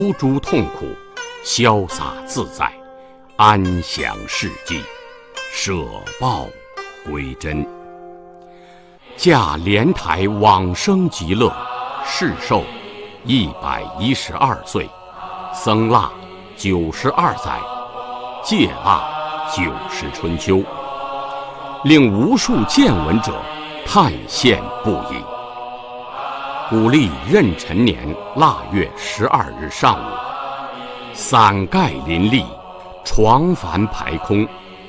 无诸痛苦，潇洒自在，安享世纪，舍报归真。驾莲台往生极乐，世寿112岁，僧腊92载，戒腊90春秋，令无数见闻者叹羡不已。古历壬辰年腊月12日上午，伞盖林立，床幡排空。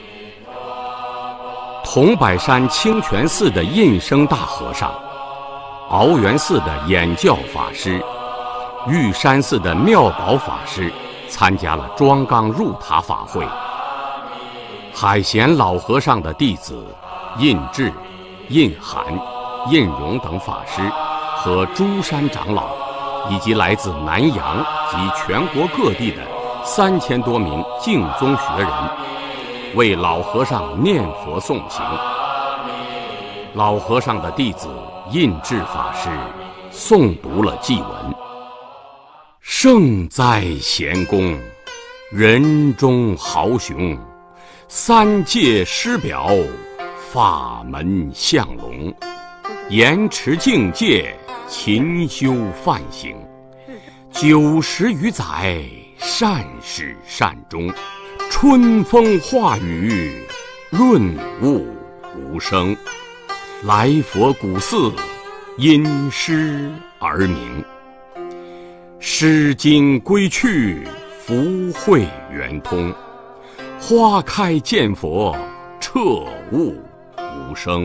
桐柏山清泉寺的印生大和尚，鳌源寺的演教法师，玉山寺的妙宝法师参加了庄纲入塔法会。海贤老和尚的弟子印智、印涵、印荣等法师和诸山长老，以及来自南洋及全国各地的3000多名净宗学人，为老和尚念佛诵行。老和尚的弟子印智法师诵读了祭文：圣哉贤公，人中豪雄，三界师表，法门相龙，严持境界，勤修梵行，90余载，善始善终，春风化雨，润物无声。来佛古寺，因师而名。诗经归去，福慧圆通。花开见佛，彻悟无声。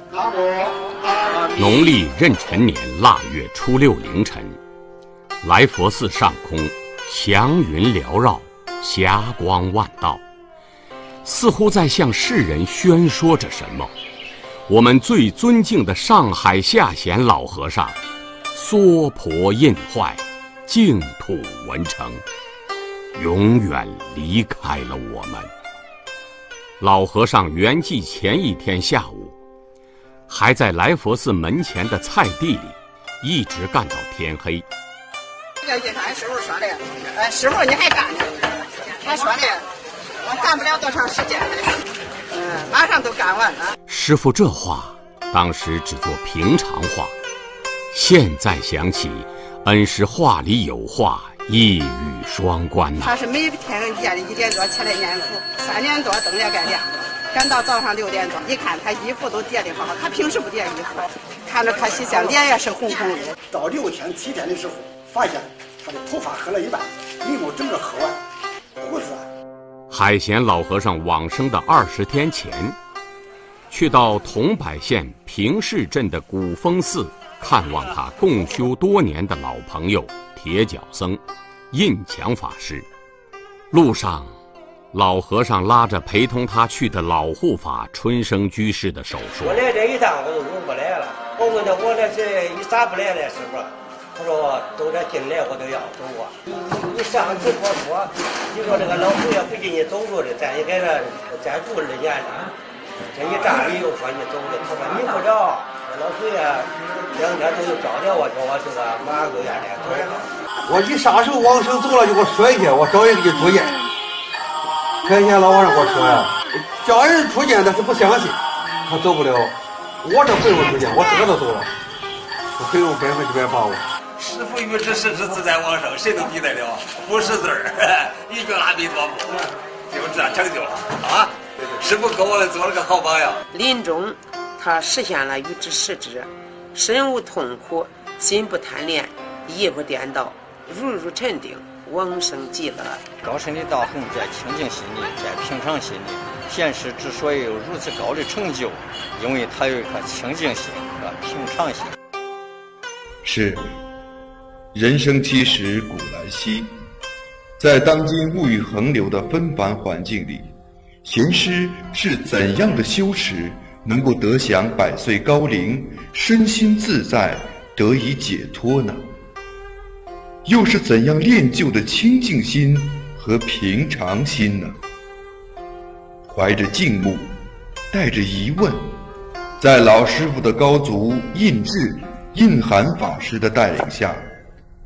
农历壬辰年腊月初6凌晨，来佛寺上空祥云缭绕，霞光万道，似乎在向世人宣说着什么。我们最尊敬的上海下贤老和尚娑婆印坏，净土文成，永远离开了我们。老和尚圆寂前一天下午，还在来佛寺门前的菜地里一直干到天黑。 这个俺师傅说的，师傅你还干呢？他说的，我干不了多长时间了，马上都干完了。 师傅这话当时只做平常话，现在想起，恩师话里有话，一语双关呐。 他是每天夜里1点多起来念佛，3点多灯也该亮了，赶到早上6点多，一看他衣服都叠得好，他平时不叠衣服，看着他洗相，脸也是红红的。 到6天7天的时候，发现他的头发黑了一半，眉毛整个黑完，胡子。 海贤老和尚往生的20天前，去到桐柏县平市镇的古峰寺看望他共修多年的老朋友铁脚僧印强法师。路上，老和尚拉着陪同他去的老护法春生居士的手说：“ 我来这一趟我都入不来了。我问他我这是你咋不来了，师傅？他说都这进来我都要走啊。你上次我说，你说这个老祖爷不给你走路的，咱也在这再住2年了。这一站你又说你走的，他说你不着，老祖爷2天都有招待我，叫我这个马上就愿意走。 我一撒手往生走了，就给我摔下，我找人给出见。开前老和尚给我说呀，叫人出见他是不相信，他走不了。我这不用出见，我自个都走了，我可以用100%把握。 师父与之生之自在往生，谁都比得了，不识字儿，一个阿弥陀佛，就这样成就了啊！师父给我们做了个好榜样。 临终，他实现了与之实之，身无痛苦，心不贪恋，意不颠倒，如沉定，往生极乐。 高深的道行在清净心里，在平常心里。贤师之所以有如此高的成就，因为他有一颗清净心和平常心。 是，人生其实古来稀，在当今物欲横流的纷繁环境里，贤师是怎样的修持，能够得享100岁高龄，身心自在，得以解脱呢？又是怎样练就的清净心和平常心呢？怀着敬慕，带着疑问，在老师傅的高足印智、印涵法师的带领下，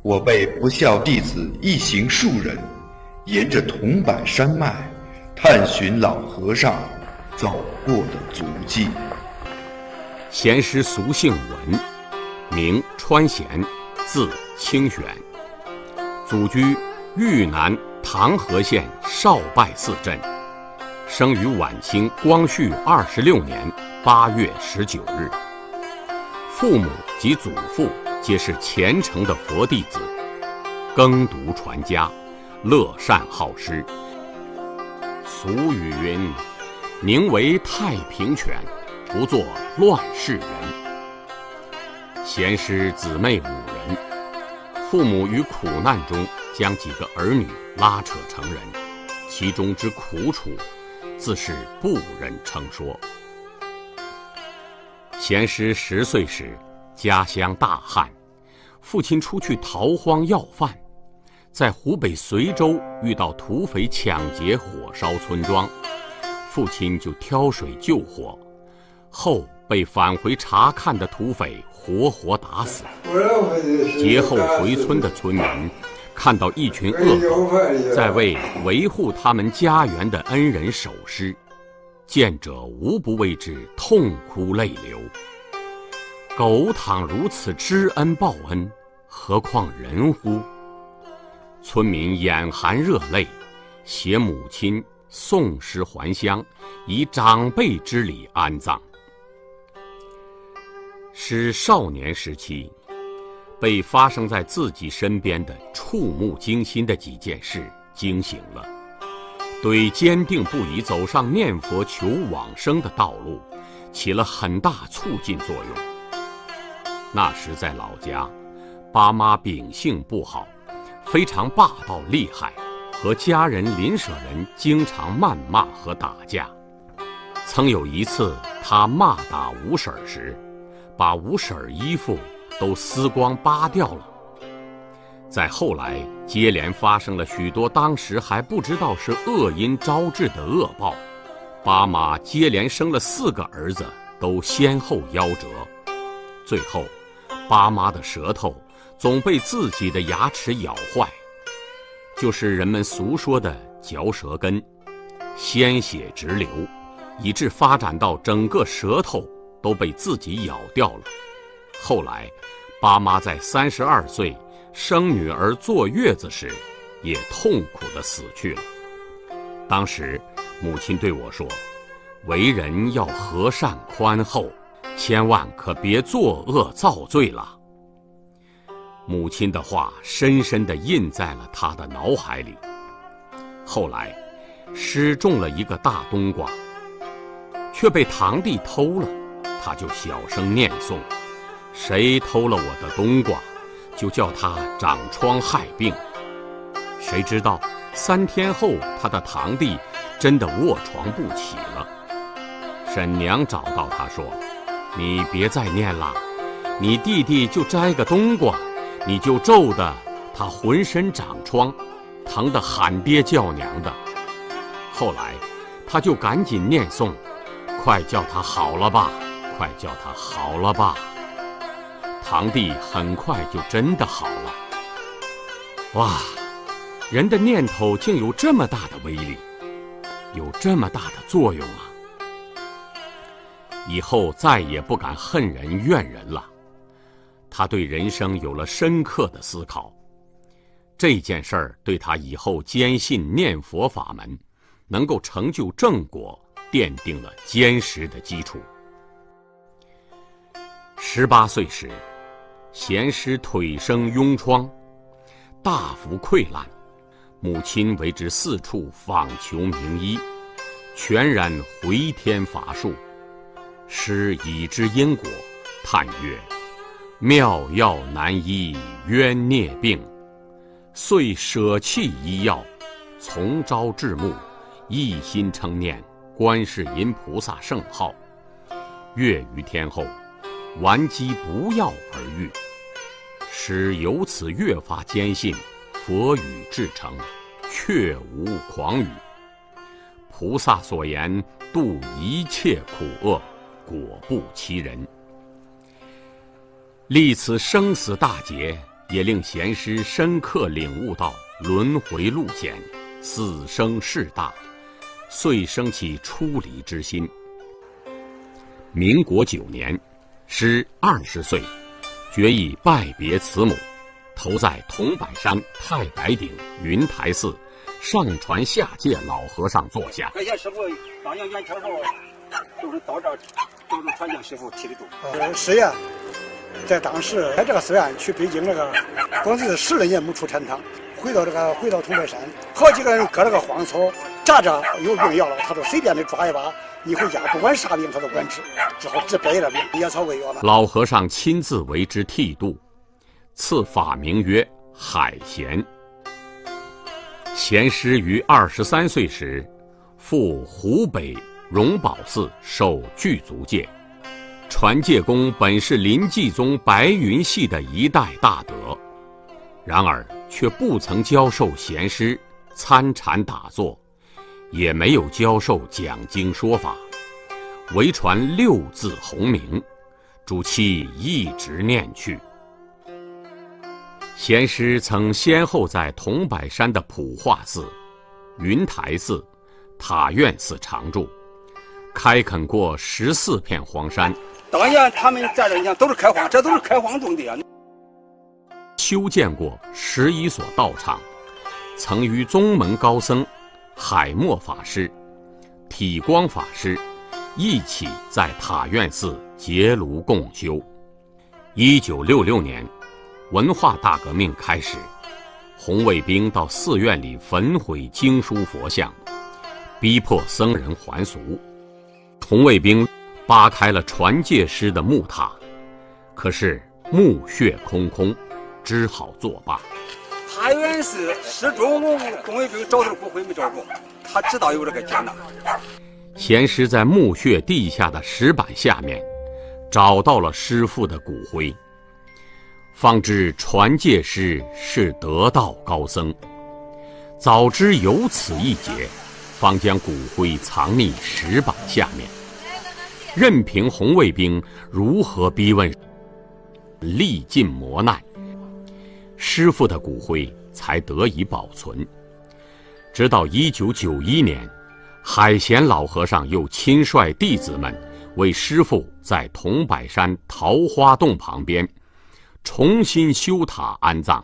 我辈不孝弟子一行数人，沿着桐柏山脉，探寻老和尚走过的足迹。 贤师俗姓文，名川贤，字清玄，祖居豫南唐河县少拜寺镇，生于晚清光绪26年8月19日。父母及祖父皆是虔诚的佛弟子，耕读传家，乐善好施。俗语云：宁为太平犬，不做乱世人。贤师姊妹5人，父母于苦难中将几个儿女拉扯成人，其中之苦楚，自是不忍称说。贤师10岁时，家乡大旱，父亲出去逃荒要饭，在湖北随州遇到土匪抢劫火烧村庄，父亲就挑水救火，后被返回查看的土匪活活打死。劫后回村的村民看到一群恶狗在为维护他们家园的恩人守尸，见者无不为之痛哭泪流。狗倘如此知恩报恩，何况人乎？村民眼含热泪，携母亲送尸还乡，以长辈之礼安葬。师少年时期，被发生在自己身边的触目惊心的几件事惊醒了，对坚定不移走上念佛求往生的道路起了很大促进作用。那时在老家，爸妈秉性不好，非常霸道厉害，和家人邻舍人经常谩骂和打架。曾有一次，他骂打五婶时，把五婶衣服都撕光扒掉了。再后来，接连发生了许多当时还不知道是恶因招致的恶报，爸妈接连生了4个儿子，都先后夭折。最后，爸妈的舌头总被自己的牙齿咬坏，就是人们俗说的嚼舌根，鲜血直流，以致发展到整个舌头都被自己咬掉了。后来，爸妈在32岁生女儿坐月子时，也痛苦地死去了。当时，母亲对我说：“为人要和善宽厚，千万可别作恶造罪了。”母亲的话深深地印在了他的脑海里。后来，师种了一个大冬瓜，却被堂弟偷了，他就小声念诵：“谁偷了我的冬瓜，就叫他长疮害病。”谁知道3天后，他的堂弟真的卧床不起了。婶娘找到他说：“你别再念了，你弟弟就摘个冬瓜，你就咒得他浑身长疮，疼得喊爹叫娘的。”后来，他就赶紧念诵：“快叫他好了吧，快叫他好了吧。”堂弟很快就真的好了。哇，人的念头竟有这么大的威力，有这么大的作用啊！以后再也不敢恨人怨人了。他对人生有了深刻的思考，这件事儿对他以后坚信念佛法门，能够成就正果，奠定了坚实的基础。18岁时，贤师腿生痈疮，大幅溃烂，母亲为之四处访求名医，全然回天乏术。师已知因果，叹曰：“妙药难医冤孽病，遂舍弃医药，从朝至暮，一心称念观世音菩萨圣号。月余天后，顽疾不药而愈。”师由此越发坚信佛语至诚，确无诳语。菩萨所言度一切苦厄，果不其人。历此生死大劫， 也令贤师深刻领悟到轮回路险，死生事大，遂生起出离之心。民国9年，师20岁，决意拜别慈母，投在桐柏山太白顶云台寺上传下界老和尚座下。 快些师傅当年元朝时候，就是到这儿，都是传教师傅提的度。师爷在当时在这个寺院去北京这个，光是10来年没出禅堂，回到桐柏山，好几个人割了个荒草，扎着有病要了，他都随便的抓一把。你回家不管啥病他都管治，只好治百了病，野草为药了。 老和尚亲自为之剃度，赐法名曰海贤。贤师于23岁时，赴湖北荣宝寺受具足戒。传戒公本是临济宗白云系的一代大德，然而却不曾教授贤师参禅打坐，也没有教授讲经说法，唯传6字洪名，主其一直念去。贤师曾先后在桐柏山的普化寺、云台寺、塔院寺常住，开垦过14片荒山。 当年他们在这你看都是开荒，这都是开荒种地啊。 修建过11所道场，曾与宗门高僧海默法师、体光法师一起在塔院寺结庐共修。1966年，文化大革命开始，红卫兵到寺院里焚毁经书佛像，逼迫僧人还俗。红卫兵扒开了传戒师的木塔，可是墓穴空空，只好作罢。 塔院寺始终红卫兵找到骨灰没找着，他知道有这个劫难。 贤师在墓穴地下的石板下面找到了师父的骨灰，方知传戒师是得道高僧。早知有此一劫，方将骨灰藏匿石板下面，任凭红卫兵如何逼问，历尽磨难，师父的骨灰才得以保存。直到1991年，海贤老和尚又亲率弟子们为师父在桐柏山桃花洞旁边重新修塔安葬。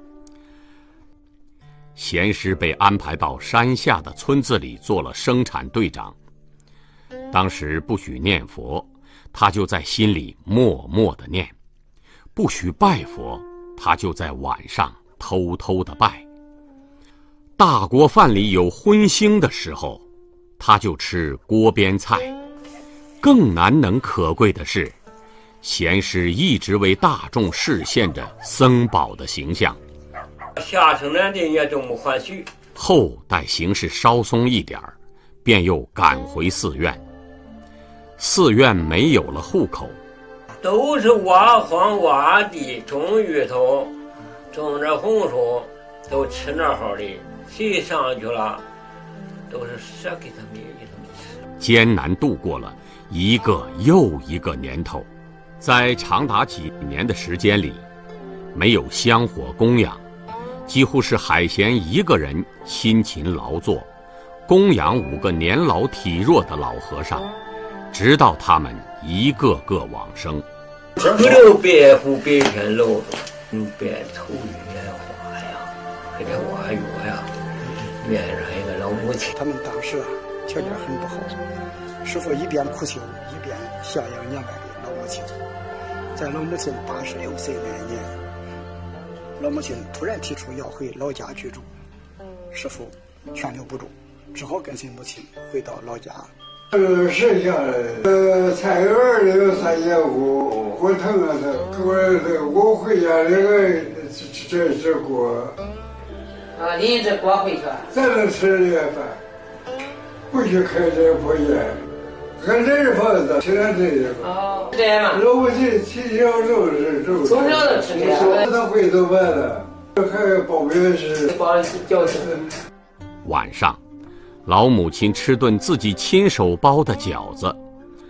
贤师被安排到山下的村子里做了生产队长。当时不许念佛，他就在心里默默地念；不许拜佛，他就在晚上偷偷地拜。大锅饭里有荤腥的时候，他就吃锅边菜。更难能可贵的是，贤师一直为大众示现着僧宝的形象。 下生来的也都没还许。 后待形势稍松一点，便又赶回寺院。寺院没有了户口， 都是挖荒挖地，种芋头，种着红薯，都吃那好的。谁上去了，都是舍给他们吃。 艰难度过了一个又一个年头，在长达几年的时间里，没有香火供养，几乎是海贤一个人辛勤劳作，供养5个年老体弱的老和尚，直到他们一个个往生。 不留白虎白天露，白头莲花呀，还得挖药呀，面上一个老母亲。 他们当时条件很不好，师父一边苦修，一边孝养年迈的老母亲。在老母亲86岁那年，老母亲突然提出要回老家居住，师父劝留不住，只好跟随母亲回到老家。 剩下的菜园里有3间屋，火腾啊的，我回家那个这锅。 拎着锅回去。 咱能吃这饭，不许开这破烟，俺这是房子，吃点这个。 哦，这样嘛。 老母亲从小就是从小就吃这个。 他回头完了，还包面是。 包饺子。 晚上，老母亲吃顿自己亲手包的饺子，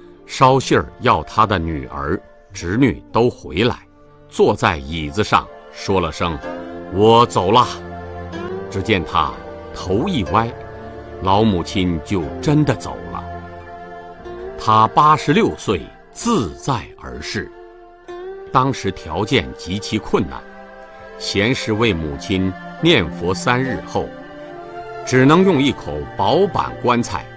捎信儿要她的女儿、侄女都回来，坐在椅子上说了声“我走了”，只见他头一歪，老母亲就真的走了。他86岁自在而逝。当时条件极其困难，贤师为母亲念佛3日后，只能用一口薄板棺材